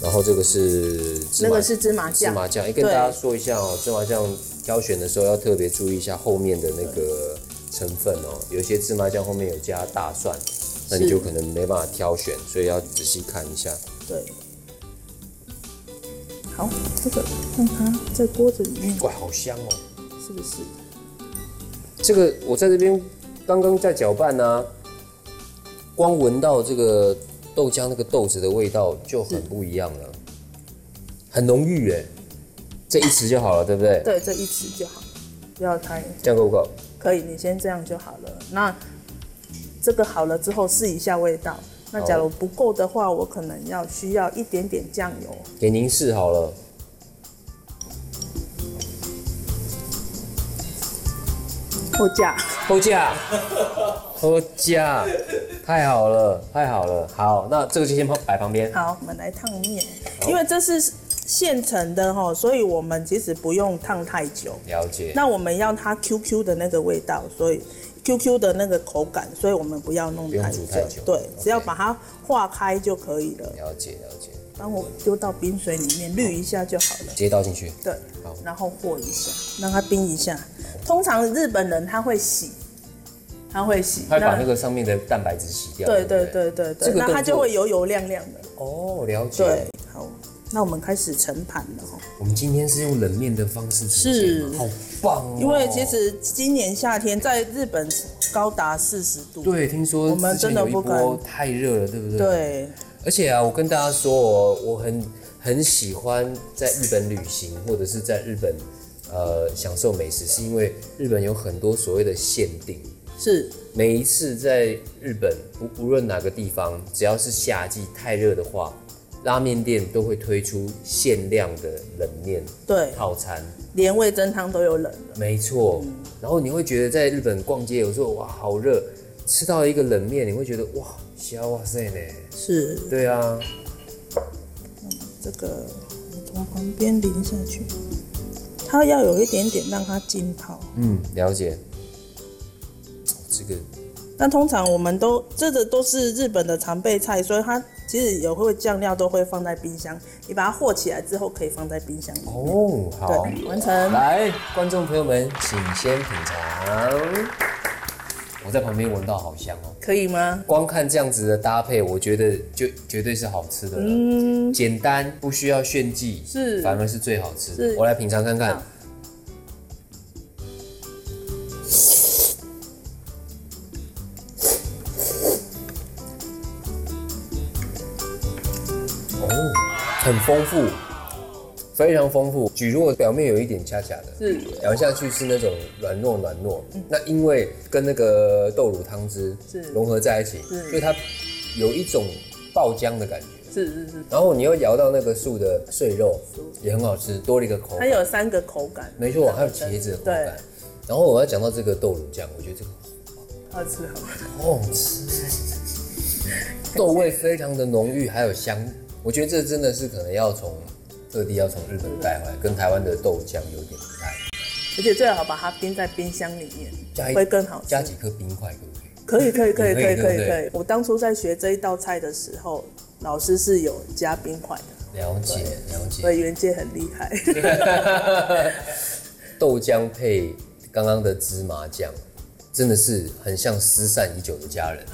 然后这个是那个是芝麻酱。 芝麻酱，跟大家说一下哦，芝麻酱挑选的时候要特别注意一下后面的那个成分哦，有一些芝麻酱后面有加大蒜，那你就可能没办法挑选，所以要仔细看一下。 对。好，这个让它在锅子里面。 哇，好香哦！ 是不是？ 这个我在这边刚刚在搅拌啊，光闻到这个豆浆那个豆子的味道就很不一样了，很浓郁哎。这一匙就好了，对不对？ 对，这一匙就好，不要太。 这样够不够？ 可以，你先这样就好了。那这个好了之后试一下味道。那假如不够的话，我可能需要一点点酱油。 给您试好了。 后价， 后价，后价，太好了，太好了。好，那这个就先摆旁边。 好，我们来烫面，因为这是现成的哈，所以我们其实不用烫太久。 了解。 那我们要它 QQ 的那个味道，所以 QQ 的那个口感，所以我们不要弄太久。对，只要把它化开就可以了。 了解，了解。 帮我丢到冰水里面滤一下就好了。 直接倒进去。 对，好，然后和一下，让它冰一下。通常日本人他会洗，他会把那个上面的蛋白质洗掉。 对，那它就会油油亮亮的。 哦，了解。 对，好，那我们开始盛盘了哈。 我们今天是用冷面的方式呈现吗？好棒哦！ 因为其实今年夏天在日本高达40度。 对，听说我们真的不敢， 太热了，对不对？ 对。 而且啊，我跟大家说哦，我很喜欢在日本旅行，或者是在日本享受美食，是因为日本有很多所谓的限定。 是。 每一次在日本，无论哪个地方，只要是夏季太热的话，拉面店都会推出限量的冷面套餐， 连味噌汤都有冷的。 没错。然后你会觉得在日本逛街，有时候哇好热，吃到一个冷面，你会觉得哇哇塞呢。 是。 对啊。 这个从旁边淋下去，它要有一点点让它浸泡。 了解。这个。 那通常我们这个都是日本的常备菜，所以它其实有会酱料都会放在冰箱，你把它和起来之后可以放在冰箱里面。 哦，好， 完成。 来，观众朋友们，请先品尝。我在旁边闻到好香哦。 可以吗？ 光看这样子的搭配，我觉得就绝对是好吃的了。简单，不需要炫技，反而是最好吃的。我来品尝看看。很丰富，非常丰富。蒟蒻表面有一点恰恰的，咬下去是那种软糯。那因为跟那个豆乳汤汁融合在一起，所以它有一种爆浆的感觉。是。然后你又咬到那个素的碎肉，也很好吃，多了一个口感。 它有3个口感。 没错，还有茄子的口感。然后我要讲到这个豆乳酱，我觉得这个好吃， 好吃，豆味非常的浓郁，还有香。我觉得这真的是可能要从特地要从日本带回来，跟台湾的豆浆有点不太一样。 而且最好把它冰在冰箱里面，会更好吃。 加几颗冰块可不可以？ 可以。我当初在学这一道菜的时候，老师是有加冰块的。 了解。 所以元介很厉害。 豆浆配刚刚的芝麻酱，真的是很像失散已久的家人。